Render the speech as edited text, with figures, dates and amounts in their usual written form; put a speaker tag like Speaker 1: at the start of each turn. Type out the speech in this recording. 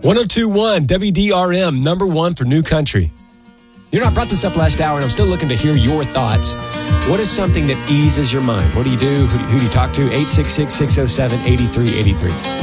Speaker 1: 1021 WDRM, number one for new country. You know, I brought this up last hour, and I'm still looking to hear your thoughts. What is something that eases your mind? What do you do? Who do you talk to? 866-607-8383.